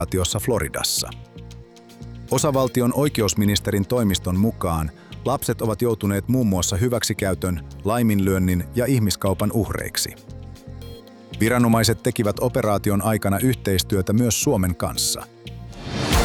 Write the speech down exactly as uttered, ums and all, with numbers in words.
operaatiossa Floridassa. Osavaltion oikeusministerin toimiston mukaan lapset ovat joutuneet muun muassa hyväksikäytön, laiminlyönnin ja ihmiskaupan uhreiksi. Viranomaiset tekivät operaation aikana yhteistyötä myös Suomen kanssa.